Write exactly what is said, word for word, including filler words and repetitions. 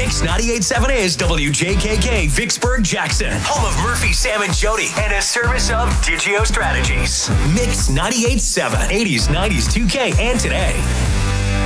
Mix ninety-eight point seven is W J K K, Vicksburg, Jackson. Home of Murphy, Sam, and Jody. And a service of Digio Strategies. Mix ninety-eight point seven, eighties, nineties, two K, and today.